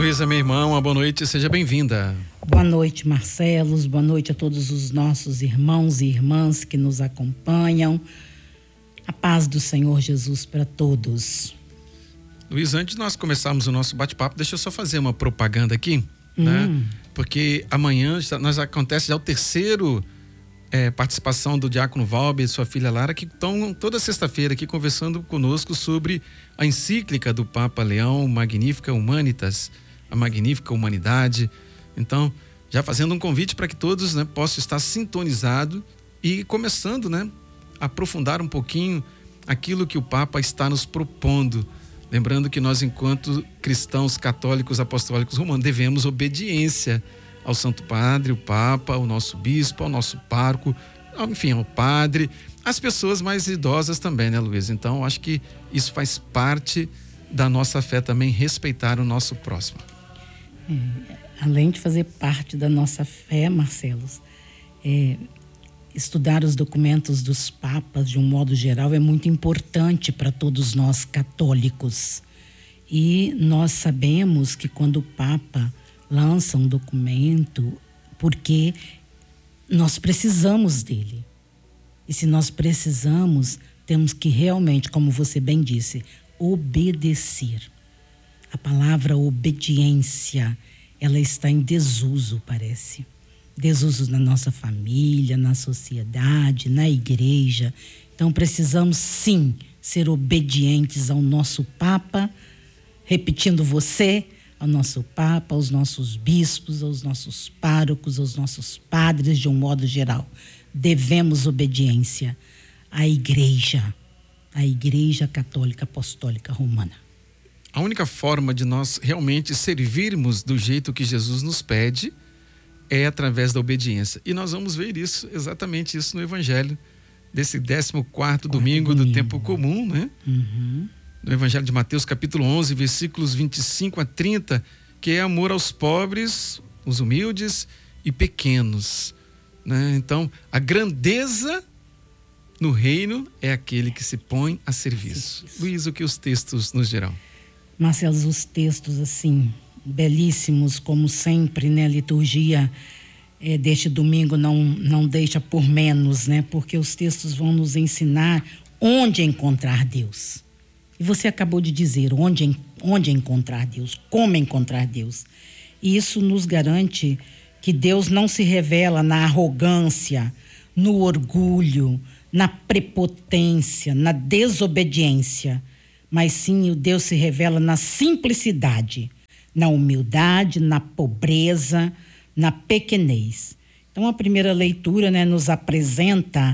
Luísa, minha irmã, uma boa noite, seja bem-vinda. Boa noite, Marcelos, boa noite a todos os nossos irmãos e irmãs que nos acompanham. A paz do Senhor Jesus para todos. Luísa, antes de nós começarmos o nosso bate-papo, deixa eu só fazer uma propaganda aqui, né? Porque amanhã acontece já o terceiro participação do Diácono Valber e sua filha Lara, que estão toda sexta-feira aqui conversando conosco sobre a encíclica do Papa Leão, Magnificat Humanitas, a Magnífica Humanidade. Então, já fazendo um convite para que todos, né, possam estar sintonizados e começando, né, a aprofundar um pouquinho aquilo que o Papa está nos propondo. Lembrando que nós, enquanto cristãos católicos apostólicos romanos, devemos obediência ao Santo Padre, o Papa, ao nosso bispo, ao nosso pároco, enfim, ao padre, as pessoas mais idosas também, né, Luiz? Então, acho que isso faz parte da nossa fé também, respeitar o nosso próximo. Além de fazer parte da nossa fé, Marcelos, estudar os documentos dos papas, de um modo geral, é muito importante para todos nós católicos. E nós sabemos que quando o Papa lança um documento, porque nós precisamos dele. E se nós precisamos, temos que realmente, como você bem disse, obedecer. A palavra obediência, ela está em desuso, parece. Desuso na nossa família, na sociedade, na igreja. Então precisamos sim ser obedientes ao nosso Papa, repetindo você, ao nosso Papa, aos nossos bispos, aos nossos párocos, aos nossos padres, de um modo geral. Devemos obediência à Igreja Católica Apostólica Romana. A única forma de nós realmente servirmos do jeito que Jesus nos pede é através da obediência. E nós vamos ver isso, exatamente isso no Evangelho, desse 14º domingo do tempo comum, né? No Evangelho de Mateus, capítulo 11, versículos 25 a 30, que é amor aos pobres, os humildes e pequenos, né? Então, a grandeza no reino é aquele que se põe a serviço. Luiz, o que os textos nos dirão? Marcelo, os textos, assim, belíssimos, como sempre, né? A liturgia deste domingo não deixa por menos, né? Porque os textos vão nos ensinar onde encontrar Deus. E você acabou de dizer onde encontrar Deus, como encontrar Deus. E isso nos garante que Deus não se revela na arrogância, no orgulho, na prepotência, na desobediência, mas sim o Deus se revela na simplicidade, na humildade, na pobreza, na pequenez. Então a primeira leitura, né, nos apresenta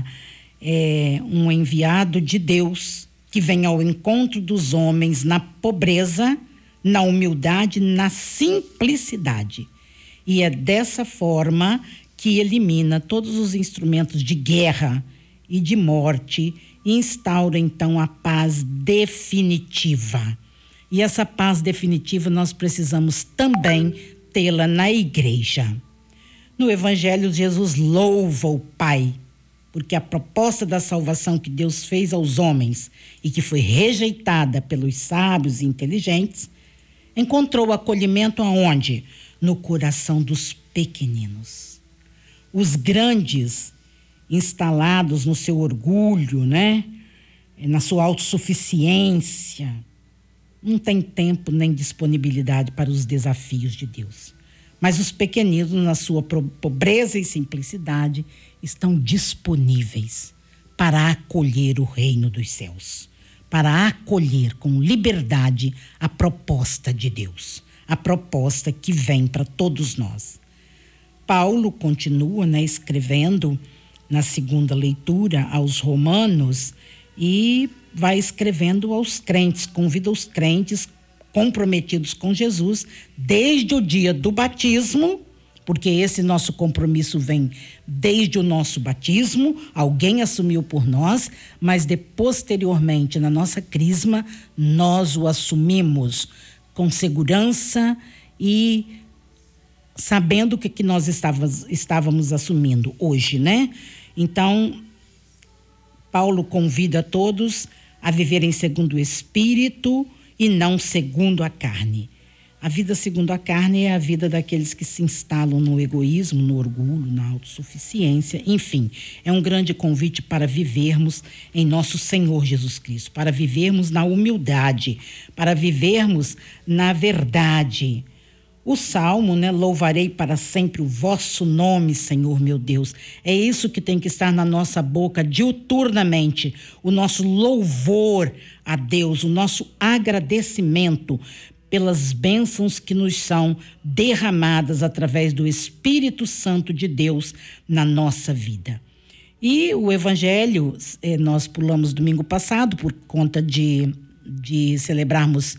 um enviado de Deus que vem ao encontro dos homens na pobreza, na humildade, na simplicidade. E é dessa forma que elimina todos os instrumentos de guerra e de morte e instaura então a paz definitiva. E essa paz definitiva nós precisamos também tê-la na igreja. No Evangelho, Jesus louva o Pai, porque a proposta da salvação que Deus fez aos homens e que foi rejeitada pelos sábios e inteligentes, encontrou acolhimento aonde? No coração dos pequeninos. Os grandes, instalados no seu orgulho, né? Na sua autossuficiência, não tem tempo nem disponibilidade para os desafios de Deus. Mas os pequeninos, na sua pobreza e simplicidade, estão disponíveis para acolher o reino dos céus, para acolher com liberdade a proposta de Deus, a proposta que vem para todos nós. Paulo continua, né, escrevendo na segunda leitura aos Romanos e vai escrevendo aos crentes, convida os crentes comprometidos com Jesus desde o dia do batismo, porque esse nosso compromisso vem desde o nosso batismo, alguém assumiu por nós, mas posteriormente na nossa crisma nós o assumimos com segurança e sabendo o que nós estávamos assumindo hoje, né? Então, Paulo convida todos a viverem segundo o Espírito e não segundo a carne. A vida segundo a carne é a vida daqueles que se instalam no egoísmo, no orgulho, na autossuficiência, enfim. É um grande convite para vivermos em nosso Senhor Jesus Cristo, para vivermos na humildade, para vivermos na verdade. O Salmo, louvarei para sempre o vosso nome, Senhor meu Deus. É isso que tem que estar na nossa boca diuturnamente, o nosso louvor a Deus, o nosso agradecimento pelas bênçãos que nos são derramadas através do Espírito Santo de Deus na nossa vida. E o Evangelho, nós pulamos domingo passado por conta de celebrarmos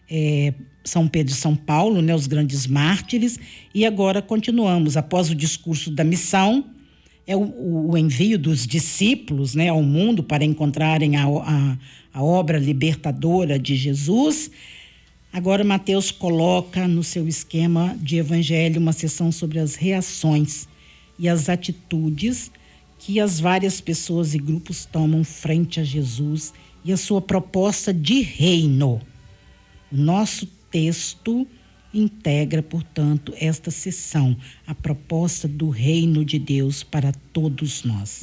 São Pedro e São Paulo, os grandes mártires, e agora continuamos. Após o discurso da missão, é o envio dos discípulos ao mundo para encontrarem a obra libertadora de Jesus. Agora Mateus coloca no seu esquema de evangelho uma seção sobre as reações e as atitudes que as várias pessoas e grupos tomam frente a Jesus e a sua proposta de reino. O nosso texto integra, portanto, esta seção, a proposta do reino de Deus para todos nós.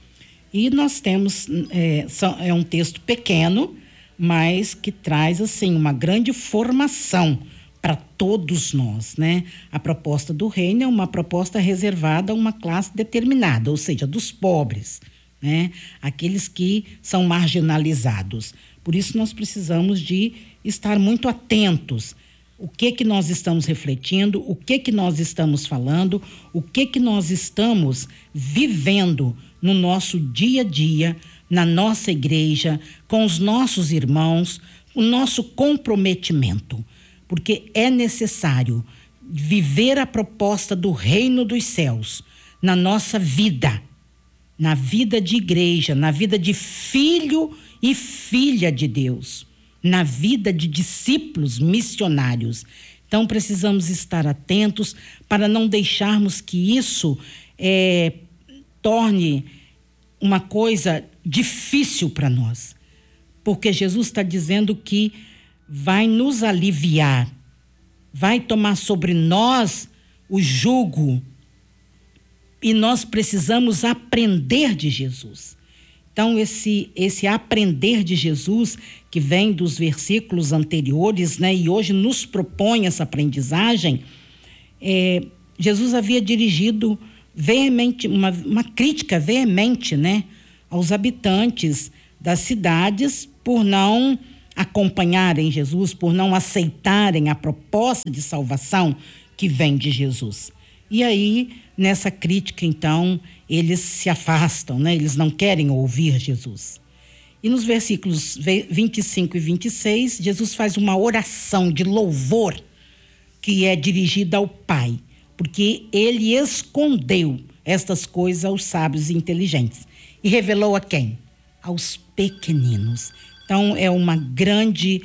E nós temos, é um texto pequeno, mas que traz, assim, uma grande formação para todos nós, A proposta do reino é uma proposta reservada a uma classe determinada, ou seja, dos pobres, Aqueles que são marginalizados. Por isso nós precisamos de estar muito atentos. O que nós estamos refletindo, o que nós estamos falando, o que nós estamos vivendo no nosso dia a dia, na nossa igreja, com os nossos irmãos, o nosso comprometimento. Porque é necessário viver a proposta do reino dos céus na nossa vida, na vida de igreja, na vida de filho e filha de Deus, na vida de discípulos missionários. Então precisamos estar atentos para não deixarmos que isso torne uma coisa difícil para nós, porque Jesus está dizendo que vai nos aliviar, vai tomar sobre nós o jugo, e nós precisamos aprender de Jesus. Então, esse aprender de Jesus, que vem dos versículos anteriores, e hoje nos propõe essa aprendizagem, Jesus havia dirigido veemente, uma crítica veemente, aos habitantes das cidades por não acompanharem Jesus, por não aceitarem a proposta de salvação que vem de Jesus. E aí, nessa crítica, então, eles se afastam, eles não querem ouvir Jesus. E nos versículos 25 e 26, Jesus faz uma oração de louvor que é dirigida ao Pai, porque ele escondeu estas coisas aos sábios e inteligentes e revelou a quem? Aos pequeninos. Então, é uma grande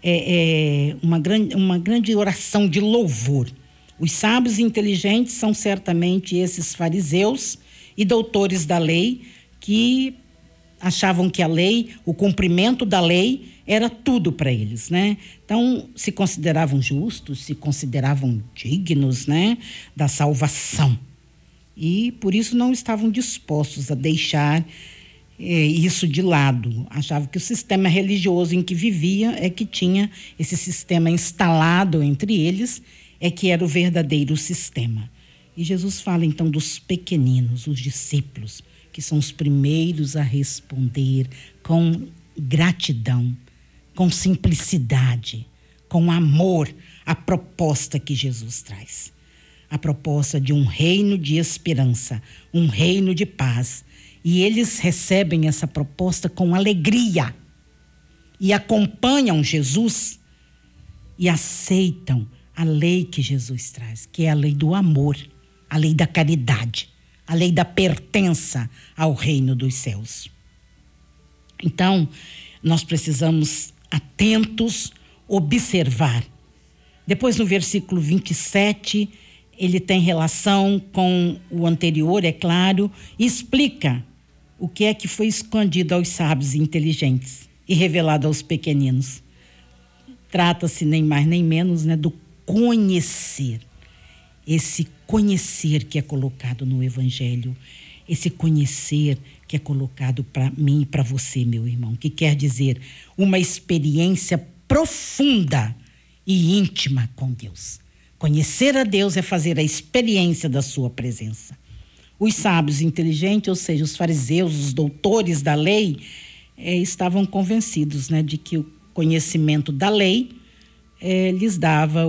oração de louvor. Os sábios e inteligentes são certamente esses fariseus e doutores da lei que achavam que a lei, o cumprimento da lei, era tudo para eles, Então, se consideravam justos, se consideravam dignos, da salvação. E, por isso, não estavam dispostos a deixar isso de lado. Achavam que o sistema religioso em que vivia é que tinha esse sistema instalado entre eles, é que era o verdadeiro sistema. E Jesus fala então dos pequeninos, os discípulos, que são os primeiros a responder com gratidão, com simplicidade, com amor, a proposta que Jesus traz. A proposta de um reino de esperança, um reino de paz. E eles recebem essa proposta com alegria e acompanham Jesus e aceitam a lei que Jesus traz, que é a lei do amor, a lei da caridade, a lei da pertença ao reino dos céus. Então, nós precisamos, atentos, observar. Depois, no versículo 27, ele tem relação com o anterior, é claro, e explica o que é que foi escondido aos sábios e inteligentes e revelado aos pequeninos. Trata-se nem mais nem menos do conhecer. Esse conhecer que é colocado no Evangelho, esse conhecer que é colocado para mim e para você, meu irmão, que quer dizer uma experiência profunda e íntima com Deus. Conhecer a Deus é fazer a experiência da sua presença. Os sábios inteligentes, ou seja, os fariseus, os doutores da lei, estavam convencidos, né, de que o conhecimento da lei lhes dava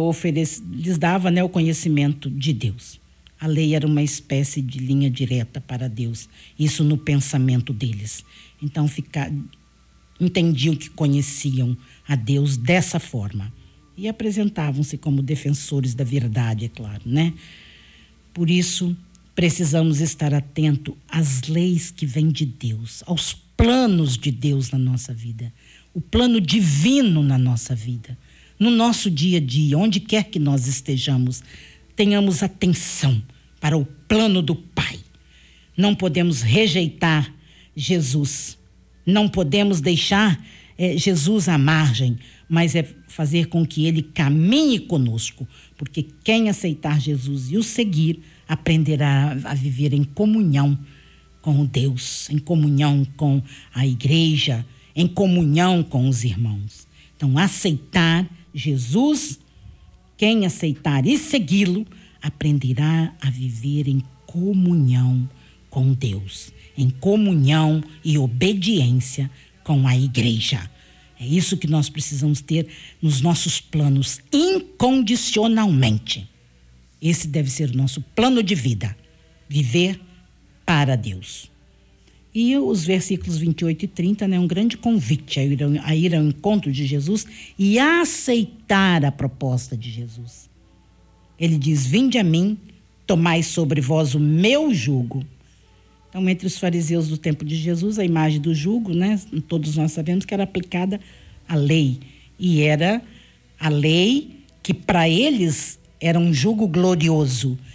o conhecimento de Deus. A lei era uma espécie de linha direta para Deus, isso no pensamento deles. Então entendiam que conheciam a Deus dessa forma e apresentavam-se como defensores da verdade, é claro, né? Por isso, precisamos estar atento às leis que vêm de Deus, aos planos de Deus na nossa vida, o plano divino na nossa vida. No nosso dia a dia, onde quer que nós estejamos, tenhamos atenção para o plano do Pai. Não podemos rejeitar Jesus, não podemos deixar Jesus à margem, mas é fazer com que ele caminhe conosco, porque quem aceitar Jesus e o seguir, aprenderá a viver em comunhão com Deus, em comunhão com a igreja, em comunhão com os irmãos. Então, aceitar Jesus, quem aceitar e segui-lo, aprenderá a viver em comunhão com Deus, em comunhão e obediência com a igreja. É isso que nós precisamos ter nos nossos planos, incondicionalmente. Esse deve ser o nosso plano de vida, viver para Deus. E os versículos 28 e 30, né, um grande convite a ir ao encontro de Jesus e a aceitar a proposta de Jesus. Ele diz: vinde a mim, tomai sobre vós o meu jugo. Então, entre os fariseus do tempo de Jesus, a imagem do jugo, né, todos nós sabemos que era aplicada à lei. E era a lei que para eles era um jugo glorioso.